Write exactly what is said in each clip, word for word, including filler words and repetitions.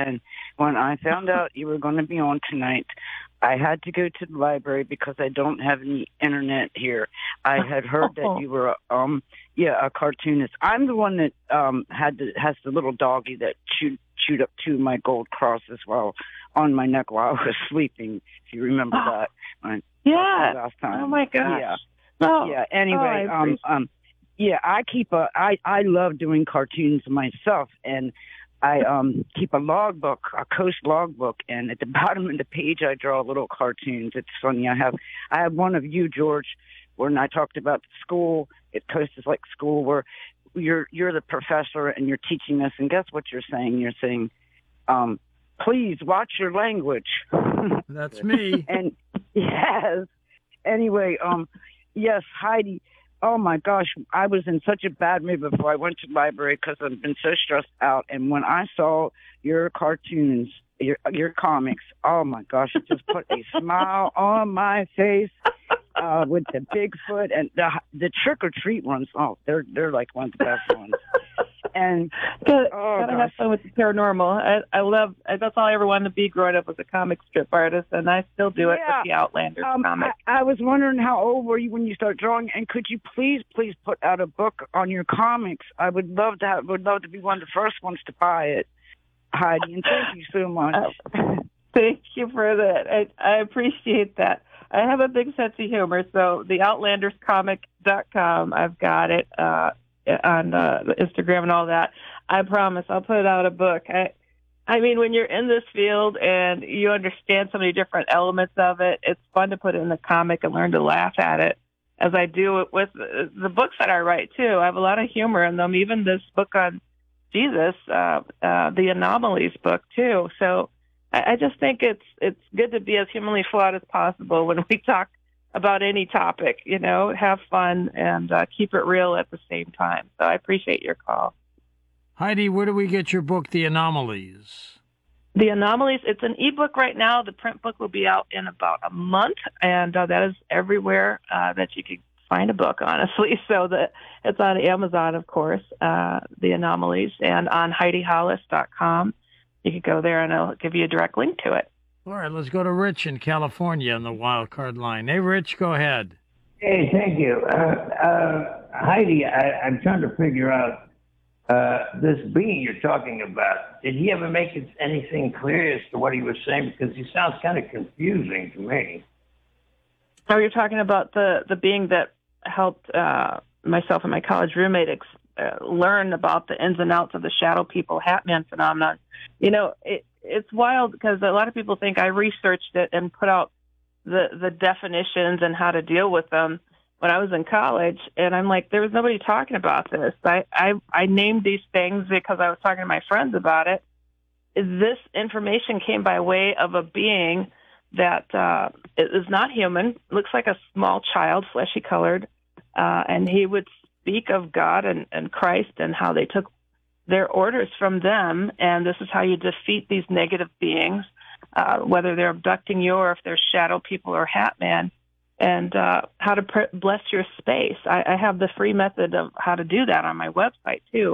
And when I found out you were going to be on tonight, I had to go to the library because I don't have any internet here. I had heard that you were, um, yeah, a cartoonist. I'm the one that um had the, has the little doggy that chewed chewed up two of my gold crosses while on my neck while I was sleeping. If you remember Oh, that, when yeah. last time. Oh my gosh. Yeah. Oh, Yeah. Anyway, oh, um, um, yeah, I keep a. I I love doing cartoons myself, and I um keep a logbook, a Coast logbook, and at the bottom of the page I draw little cartoons. It's funny. I have I have one of you, George, when I talked about school. It Coast is like school, where you're you're the professor and you're teaching us. And guess what you're saying? You're saying, um, please watch your language. That's me. And yes. Anyway, um, yes, Heidi. Oh my gosh, I was in such a bad mood before I went to the library because I've been so stressed out. And when I saw your cartoons, your your comics, oh my gosh, it just put a smile on my face. Uh, with the Bigfoot and the the trick or treat ones. Oh, they're they're like one of the best ones. And Gotta, oh, gotta gosh. have fun with the paranormal. I, I love. That's all I ever wanted to be growing up was a comic strip artist, and I still do it Yeah. with the Outlander Um, comic. I, I was wondering how old were you when you started drawing, and could you please, please put out a book on your comics? I would love to have, would love to be one of the first ones to buy it, Heidi. And thank you so much. Oh, thank you for that. I, I appreciate that. I have a big sense of humor, so the outlanders comic dot com, I've got it uh, on uh, Instagram and all that. I promise I'll put out a book. I, I mean, when you're in this field and you understand so many different elements of it, it's fun to put it in the comic and learn to laugh at it, as I do with the books that I write, too. I have a lot of humor in them, even this book on Jesus, uh, uh, the Anomalies book, too. So I just think it's it's good to be as humanly flawed as possible when we talk about any topic, you know, have fun and uh, keep it real at the same time. So I appreciate your call. Heidi, where do we get your book, The Anomalies? The Anomalies, it's an ebook right now. The print book will be out in about a month, and uh, that is everywhere uh, that you can find a book, honestly. So that it's on Amazon, of course, uh, The Anomalies, and on Heidi Hollis dot com. You could go there and I'll give you a direct link to it. All right, let's go to Rich in California on the wild card line. Hey, Rich, go ahead. Hey, thank you. Uh, uh, Heidi, I, I'm trying to figure out uh, this being you're talking about. Did he ever make it anything clear as to what he was saying? Because he sounds kind of confusing to me. Oh, you're talking about the, the being that helped uh, myself and my college roommate ex- uh, learn about the ins and outs of the shadow people, Hatman phenomenon. You know, it, it's wild because a lot of people think I researched it and put out the, the definitions and how to deal with them when I was in college. And I'm like, there was nobody talking about this. I, I, I named these things because I was talking to my friends about it. This information came by way of a being that uh, is not human, looks like a small child, fleshy colored, uh, and he would speak of God and, and Christ and how they took their orders from them, and this is how you defeat these negative beings, uh, whether they're abducting you or if they're shadow people or Hatman, and uh, how to pre- bless your space. I, I have the free method of how to do that on my website, too,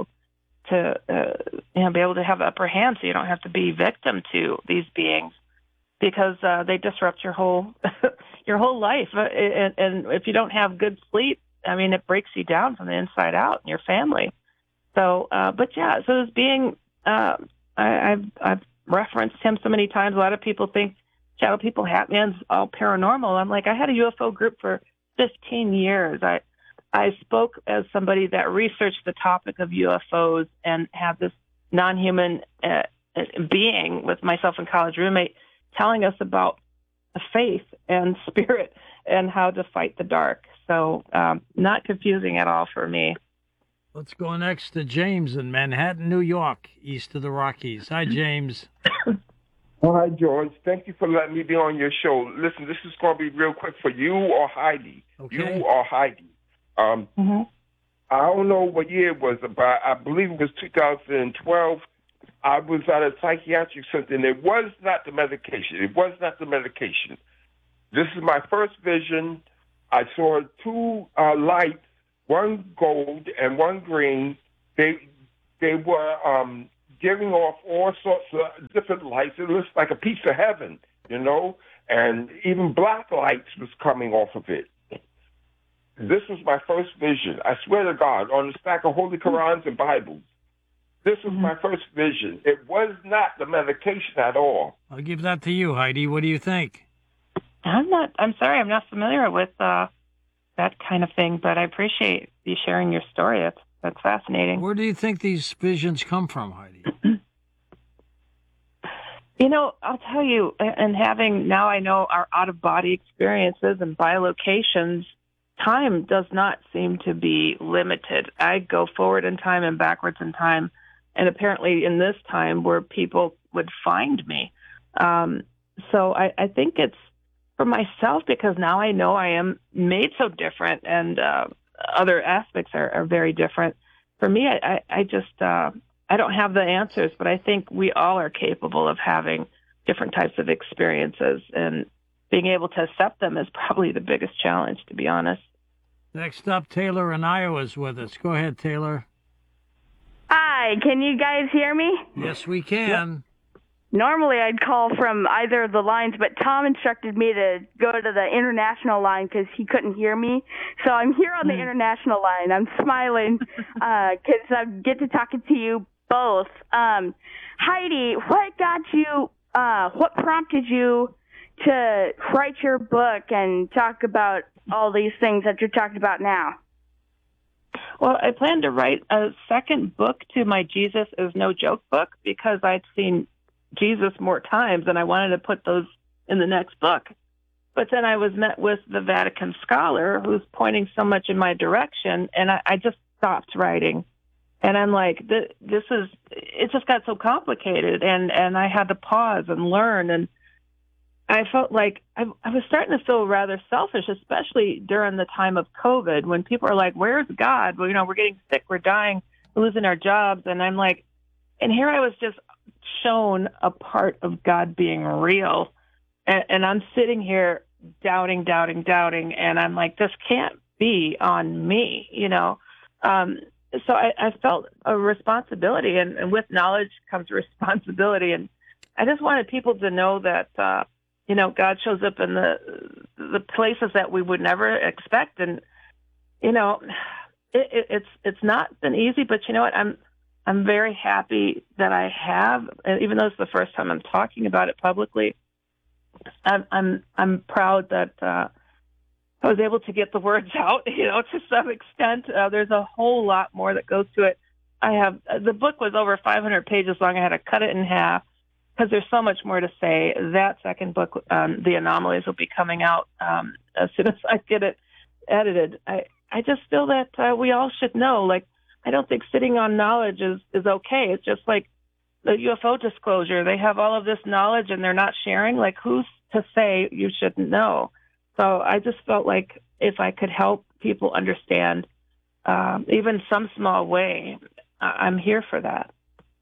to uh, you know, be able to have upper hand so you don't have to be victim to these beings, because uh, they disrupt your whole your whole life. Uh, and, and if you don't have good sleep, I mean, it breaks you down from the inside out and your family. So, uh, but yeah, so this being, uh, I, I've, I've referenced him so many times. A lot of people think shadow people, Hatman's all paranormal. I'm like, I had a U F O group for fifteen years. I, I spoke as somebody that researched the topic of U F Os and had this non-human uh, being with myself and college roommate telling us about faith and spirit and how to fight the dark. So um, not confusing at all for me. Let's go next to James in Manhattan, New York, east of the Rockies. Hi, James. Well, hi, George. Thank you for letting me be on your show. Listen, this is going to be real quick for you or Heidi. Okay. You or Heidi. Um, Mm-hmm. I don't know what year it was, but I believe it was two thousand twelve. I was at a psychiatric center, and it was not the medication. It was not the medication. This is my first vision. I saw two uh, lights, one gold and one green. They they were um, giving off all sorts of different lights. It looks like a piece of heaven, you know, and even black lights was coming off of it. This was my first vision. I swear to God, on a stack of Holy Qurans and Bibles. This was my first vision. It was not the medication at all. I'll give that to you, Heidi. What do you think? I'm not. I'm sorry. I'm not familiar with uh, that kind of thing, but I appreciate you sharing your story. That's that's fascinating. Where do you think these visions come from, Heidi? You know, I'll tell you. And having now, I know our out-of-body experiences and bilocations. Time does not seem to be limited. I go forward in time and backwards in time, and apparently in this time where people would find me. Um, so I, I think it's for myself because now I know I am made so different, and uh, other aspects are, are very different. For me, I, I, I just uh, I don't have the answers, but I think we all are capable of having different types of experiences, and being able to accept them is probably the biggest challenge, to be honest. Next up, Taylor in Iowa is with us. Go ahead, Taylor. Hi, can you guys hear me? Yes, we can. Normally I'd call from either of the lines, but Tom instructed me to go to the international line because he couldn't hear me. So I'm here on the Mm. international line. I'm smiling because I get to talking to you both. Um, Heidi, what got you, uh, what prompted you to write your book and talk about all these things that you're talking about now? Well, I plan to write a second book to my Jesus is No Joke book because I'd seen Jesus more times and I wanted to put those in the next book. But then I was met with the Vatican scholar who's pointing so much in my direction, and I, I just stopped writing. And I'm like, this, this is, it just got so complicated, and, and I had to pause and learn. And I felt like I, I was starting to feel rather selfish, especially during the time of COVID when people are like, where's God? Well, you know, we're getting sick, we're dying, we're losing our jobs. And I'm like, and here I was just shown a part of God being real. And, and I'm sitting here doubting, doubting, doubting. And I'm like, this can't be on me, you know? Um, so I, I felt a responsibility, and, and with knowledge comes responsibility. And I just wanted people to know that, uh, you know, God shows up in the the places that we would never expect, and you know, it, it, it's it's not been easy. But you know what? I'm I'm very happy that I have, and even though it's the first time I'm talking about it publicly, I'm I'm I'm proud that uh, I was able to get the words out. You know, to some extent, uh, there's a whole lot more that goes to it. I have the book was over five hundred pages long. I had to cut it in half, because there's so much more to say. That second book, um, The Anomalies, will be coming out um, as soon as I get it edited. I, I just feel that uh, we all should know. Like, I don't think sitting on knowledge is, is okay. It's just like the U F O disclosure. They have all of this knowledge and they're not sharing. Like, who's to say you shouldn't know? So I just felt like if I could help people understand, um, even some small way, I- I'm here for that.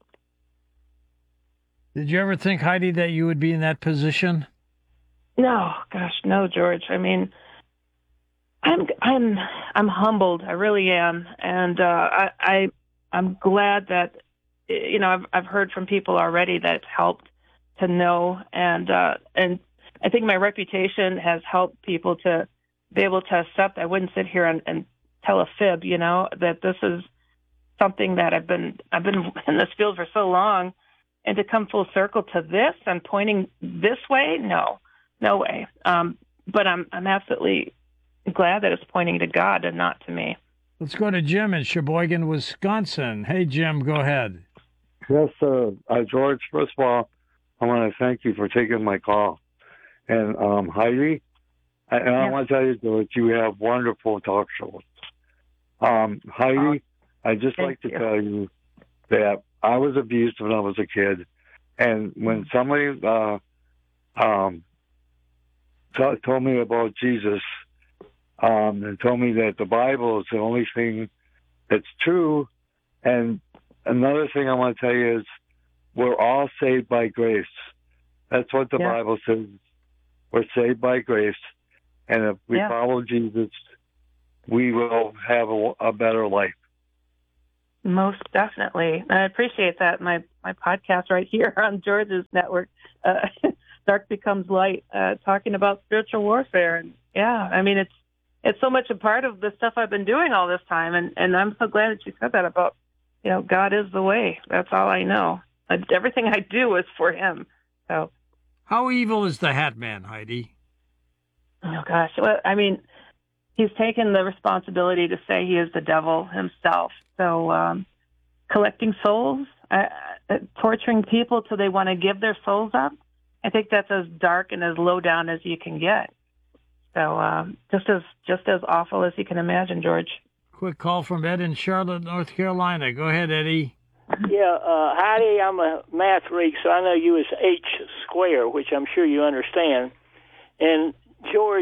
Did you ever think, Heidi, that you would be in that position? No, gosh, no, George. I mean, I'm I'm I'm humbled. I really am, and uh, I, I I'm glad that you know I've I've heard from people already that it's helped to know, and uh, and I think my reputation has helped people to be able to accept. I wouldn't sit here and, and tell a fib, you know, that this is something that I've been I've been in this field for so long. And to come full circle to this and pointing this way, no, no way. Um, but I'm I'm absolutely glad that it's pointing to God and not to me. Let's go to Jim in Sheboygan, Wisconsin. Hey, Jim, go ahead. Yes, uh, uh, George, first of all, I want to thank you for taking my call. And um, Heidi, I, and I Yeah. want to tell you, George, you have wonderful talk shows. Um, Heidi, I'd just Thank like to you. tell you that I was abused when I was a kid. And when somebody uh, um, t- told me about Jesus um, and told me that the Bible is the only thing that's true, and another thing I want to tell you is we're all saved by grace. That's what the Yeah. Bible says. We're saved by grace. And if we Yeah. follow Jesus, we will have a, a better life. Most definitely. I appreciate that. My my podcast right here on George's network, uh, Dark Becomes Light, uh, talking about spiritual warfare. And yeah, I mean, it's it's so much a part of the stuff I've been doing all this time. And, and I'm so glad that you said that about, you know, God is the way. That's all I know. Uh, everything I do is for him. So, how evil is the Hat Man, Heidi? Oh, gosh. Well, I mean, he's taken the responsibility to say he is the devil himself. So um, collecting souls, uh, uh, torturing people till they want to give their souls up, I think that's as dark and as low down as you can get. So um, just as just as awful as you can imagine, George. Quick call from Ed in Charlotte, North Carolina. Go ahead, Eddie. Yeah, uh, Heidi, I'm a math freak, so I know you as H square, which I'm sure you understand. And George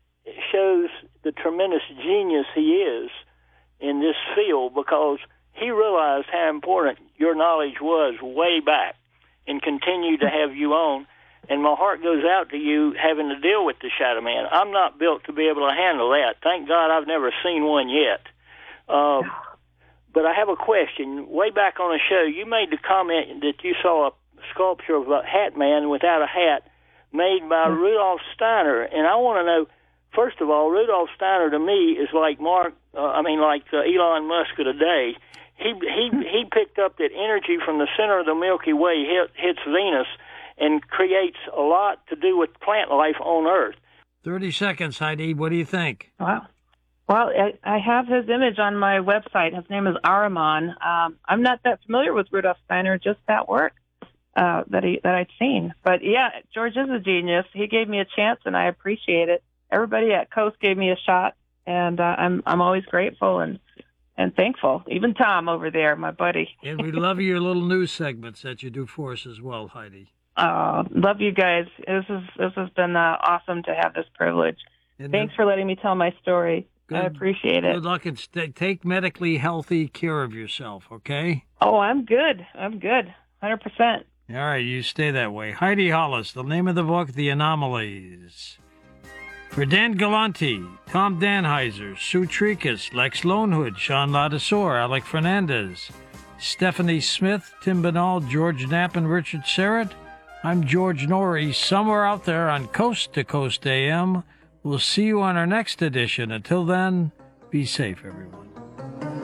shows the tremendous genius he is in this field because he realized how important your knowledge was way back and continued to have you on. And my heart goes out to you having to deal with the Shadow Man. I'm not built to be able to handle that. Thank God I've never seen one yet. Uh, but I have a question. Way back on the show, you made the comment that you saw a sculpture of a Hat Man without a hat made by mm-hmm. Rudolf Steiner. And I want to know, first of all, Rudolf Steiner to me is like Mark, uh, I mean, like uh, Elon Musk of today. He he he picked up that energy from the center of the Milky Way hit, hits Venus and creates a lot to do with plant life on Earth. thirty seconds, Heidi. What do you think? Wow. Well, I, I have his image on my website. His name is Ahriman. Um, I'm not that familiar with Rudolf Steiner, just that work uh, that he that I'd seen. But yeah, George is a genius. He gave me a chance, and I appreciate it. Everybody at Coast gave me a shot, and uh, I'm I'm always grateful and and thankful. Even Tom over there, my buddy. And we love your little news segments that you do for us as well, Heidi. Uh, love you guys. This is this has been uh, awesome to have this privilege. And Thanks then, for letting me tell my story. Good, I appreciate it. Good luck and st- take medically healthy care of yourself, okay? Oh, I'm good. I'm good. one hundred percent. All right, you stay that way. Heidi Hollis, the name of the book, The Anomalies. For Dan Galante, Tom Danheiser, Sue Tricus, Lex Lonehood, Sean Ladisor, Alec Fernandez, Stephanie Smith, Tim Banal, George Knapp, and Richard Serrett, I'm George Norrie, somewhere out there on Coast to Coast A M. We'll see you on our next edition. Until then, be safe, everyone.